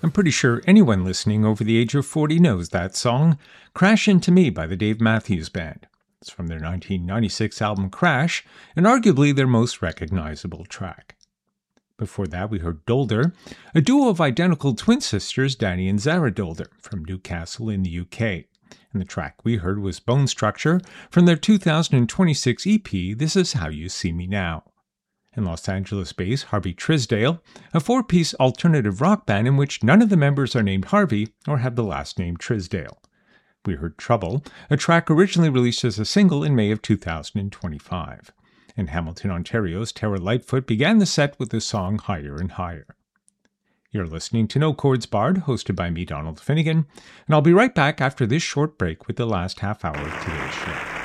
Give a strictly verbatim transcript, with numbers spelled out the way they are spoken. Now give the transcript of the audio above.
I'm pretty sure anyone listening over the age of forty knows that song, Crash Into Me by the Dave Matthews Band. It's from their nineteen ninety-six album Crash, and arguably their most recognizable track. Before that, we heard Dolder, a duo of identical twin sisters, Danny and Zara Dolder, from Newcastle in the U K. And the track we heard was Bone Structure from their two thousand twenty-six E P, This Is How You See Me Now. In Los Angeles-based Harvey Trisdale, a four-piece alternative rock band in which none of the members are named Harvey or have the last name Trisdale. We heard Trouble, a track originally released as a single in May of two thousand twenty-five. In Hamilton, Ontario's Tara Lightfoot began the set with the song Higher and Higher. You're listening to No Chords Barred, hosted by me, Donald Finnegan, and I'll be right back after this short break with the last half hour of today's show.